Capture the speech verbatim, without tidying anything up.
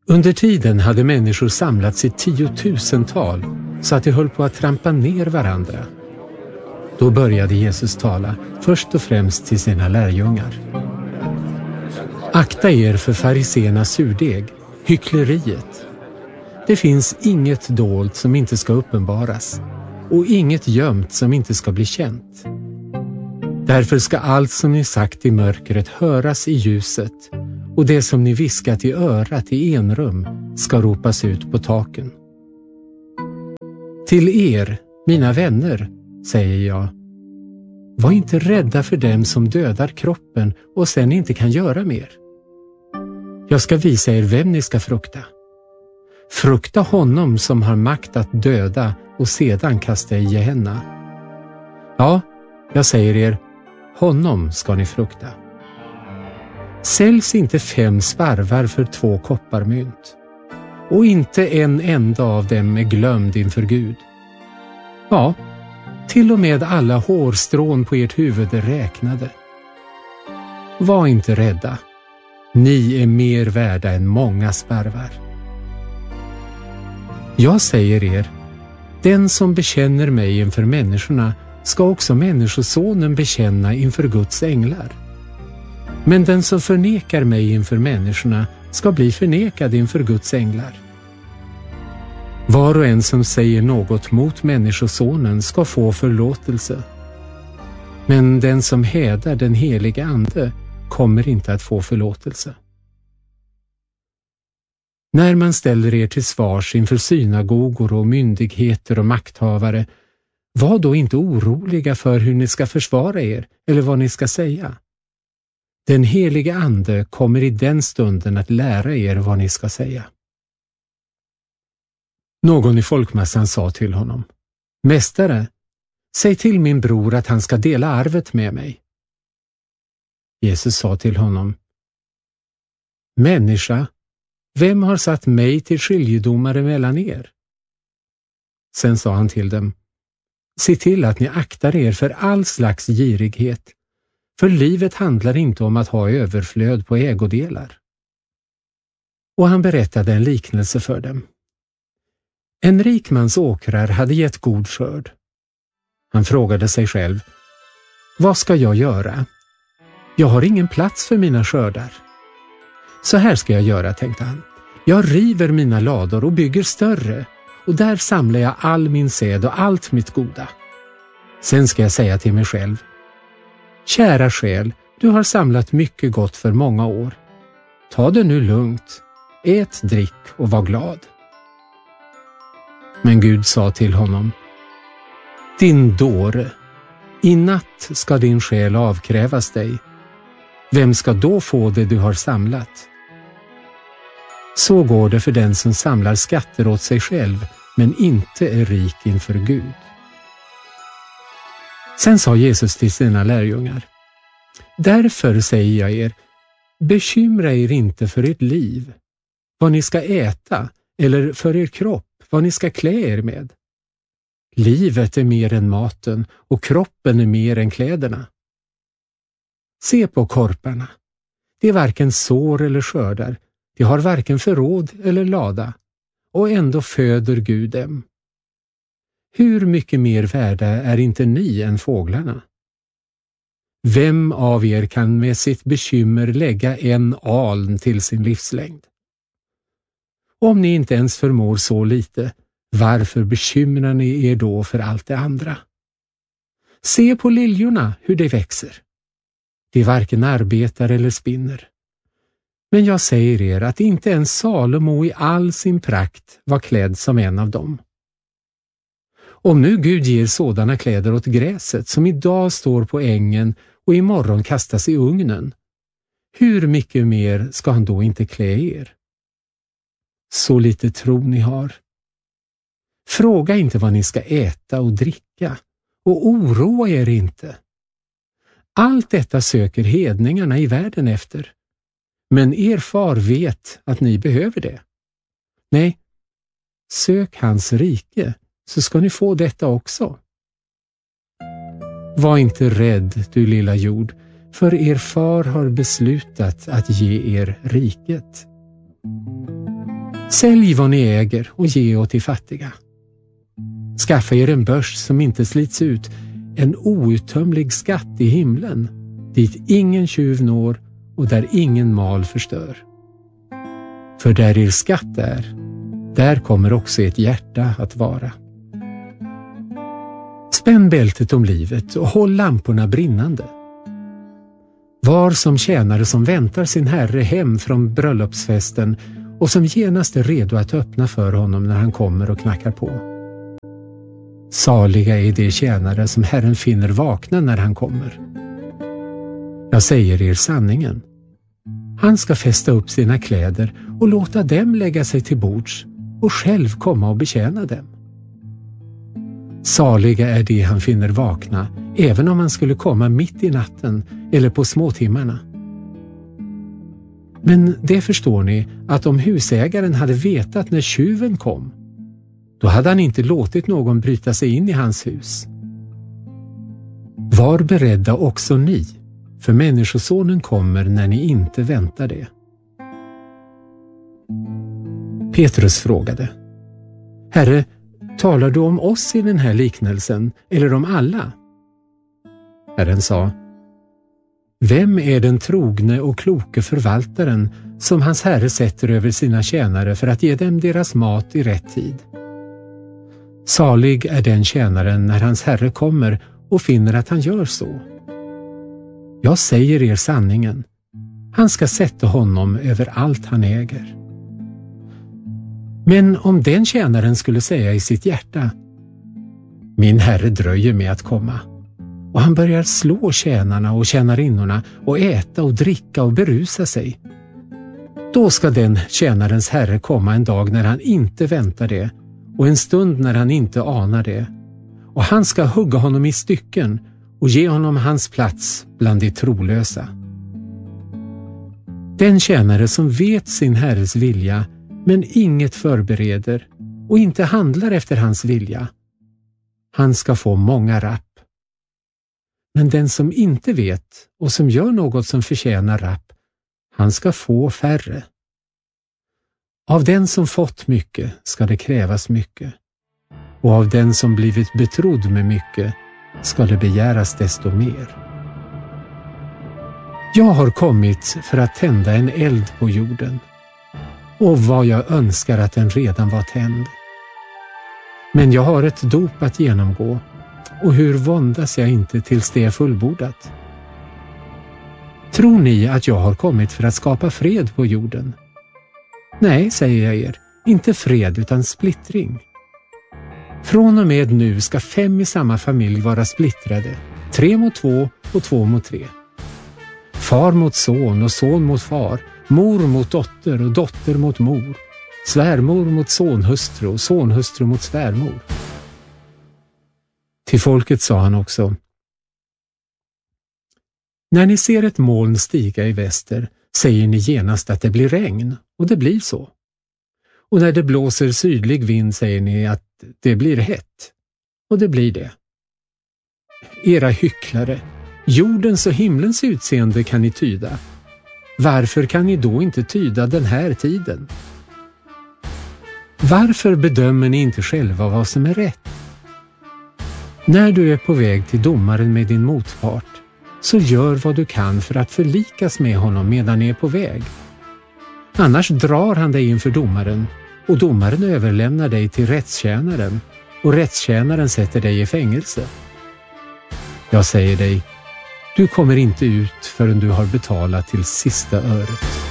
Under tiden hade människor samlats i tiotusental så att de höll på att trampa ner varandra. Då började Jesus tala, först och främst till sina lärjungar. Akta er för fariséernas surdeg, hyckleriet. Det finns inget dolt som inte ska uppenbaras och inget gömt som inte ska bli känt. Därför ska allt som ni sagt i mörkret höras i ljuset och det som ni viskat i örat i enrum ska ropas ut på taken. Till er, mina vänner, säger jag, var inte rädda för dem som dödar kroppen och sen inte kan göra mer. Jag ska visa er vem ni ska frukta. Frukta honom som har makt att döda och sedan kasta i Gehenna. Ja, jag säger er, honom ska ni frukta. Säljs inte fem sparvar för två kopparmynt, och inte en enda av dem är glömd inför Gud. Ja, till och med alla hårstrån på ert huvud är räknade. Var inte rädda, ni är mer värda än många sparvar. Jag säger er, den som bekänner mig inför människorna ska också människosonen bekänna inför Guds änglar. Men den som förnekar mig inför människorna ska bli förnekad inför Guds änglar. Var och en som säger något mot människosonen ska få förlåtelse. Men den som hädar den heliga ande kommer inte att få förlåtelse. När man ställer er till svars inför synagogor och myndigheter och makthavare, var då inte oroliga för hur ni ska försvara er eller vad ni ska säga. Den heliga ande kommer i den stunden att lära er vad ni ska säga. Någon i folkmassan sa till honom, Mästare, säg till min bror att han ska dela arvet med mig. Jesus sa till honom, Människa, vem har satt mig till skiljedomare mellan er? Sen sa han till dem, se till att ni aktar er för all slags girighet, för livet handlar inte om att ha överflöd på ägodelar. Och han berättade en liknelse för dem. En rik mans åkrar hade gett god skörd. Han frågade sig själv, vad ska jag göra? Jag har ingen plats för mina skördar. Så här ska jag göra, tänkte han. Jag river mina lador och bygger större, och där samlar jag all min säd och allt mitt goda. Sen ska jag säga till mig själv, kära själ, du har samlat mycket gott för många år. Ta det nu lugnt, ät, drick och var glad. Men Gud sa till honom, din dåre, i natt ska din själ avkrävas dig. Vem ska då få det du har samlat? Så går det för den som samlar skatter åt sig själv, men inte är rik inför Gud. Sen sa Jesus till sina lärjungar, därför säger jag er, bekymra er inte för ert liv, vad ni ska äta, eller för er kropp, vad ni ska klä er med. Livet är mer än maten och kroppen är mer än kläderna. Se på korparna. De är varken sår eller skördar, de har varken förråd eller lada, och ändå föder Gud dem. Hur mycket mer värda är inte ni än fåglarna? Vem av er kan med sitt bekymmer lägga en aln till sin livslängd? Om ni inte ens förmår så lite, varför bekymrar ni er då för allt det andra? Se på liljorna, hur de växer. De varken arbetar eller spinner. Men jag säger er att inte ens Salomo i all sin prakt var klädd som en av dem. Om nu Gud ger sådana kläder åt gräset som idag står på ängen och imorgon kastas i ugnen, hur mycket mer ska han då inte klä er? Så lite tro ni har. Fråga inte vad ni ska äta och dricka, och oroa er inte. Allt detta söker hedningarna i världen efter, men er far vet att ni behöver det. Nej, sök hans rike, så ska ni få detta också. Var inte rädd, du lilla jord, för er far har beslutat att ge er riket. Sälj vad ni äger och ge åt de fattiga. Skaffa er en börs som inte slits ut, en outtömlig skatt i himlen, dit ingen tjuv når och där ingen mal förstör. För där er skatt är, där kommer också ert hjärta att vara. Spänn bältet om livet och håll lamporna brinnande. Var som tjänare som väntar sin herre hem från bröllopsfesten och som genast är redo att öppna för honom när han kommer och knackar på. Saliga är de tjänare som Herren finner vakna när han kommer. Jag säger er sanningen. Han ska fästa upp sina kläder och låta dem lägga sig till bords och själv komma och betjäna dem. Saliga är de han finner vakna, även om han skulle komma mitt i natten eller på småtimmarna. Men det förstår ni att om husägaren hade vetat när tjuven kom, då hade han inte låtit någon bryta sig in i hans hus. Var beredda också ni, för människosonen kommer när ni inte väntar det. Petrus frågade: Herre, talar du om oss i den här liknelsen eller om alla? Herren sa: Vem är den trogne och kloke förvaltaren som hans herre sätter över sina tjänare för att ge dem deras mat i rätt tid? Salig är den tjänaren när hans herre kommer och finner att han gör så. Jag säger er sanningen, han ska sätta honom över allt han äger. Men om den tjänaren skulle säga i sitt hjärta: Min herre dröjer med att komma, och han börjar slå tjänarna och tjänarinnorna och äta och dricka och berusa sig, då ska den tjänarens herre komma en dag när han inte väntar det och en stund när han inte anar det, och han ska hugga honom i stycken och ge honom hans plats bland de trolösa. Den tjänare som vet sin herres vilja men inget förbereder och inte handlar efter hans vilja, han ska få många rapp. Men den som inte vet och som gör något som förtjänar rapp, han ska få färre. Av den som fått mycket ska det krävas mycket, och av den som blivit betrodd med mycket ska det begäras desto mer. Jag har kommit för att tända en eld på jorden, och vad jag önskar att den redan var tänd. Men jag har ett dop att genomgå, och hur våndas jag inte tills det är fullbordat? Tror ni att jag har kommit för att skapa fred på jorden? Nej, säger jag er, inte fred utan splittring. Från och med nu ska fem i samma familj vara splittrade, tre mot två och två mot tre. Far mot son och son mot far, mor mot dotter och dotter mot mor, svärmor mot sonhustru och sonhustru mot svärmor. Till folket sa han också: När ni ser ett moln stiga i väster, säger ni genast att det blir regn, och det blir så. Och när det blåser sydlig vind säger ni att det blir hett, och det blir det. Era hycklare, jordens och himlens utseende kan ni tyda. Varför kan ni då inte tyda den här tiden? Varför bedömer ni inte själva vad som är rätt? När du är på väg till domaren med din motpart, så gör vad du kan för att förlikas med honom medan ni är på väg. Annars drar han dig inför domaren, och domaren överlämnar dig till rättstjänaren, och rättstjänaren sätter dig i fängelse. Jag säger dig, du kommer inte ut förrän du har betalat till sista öret.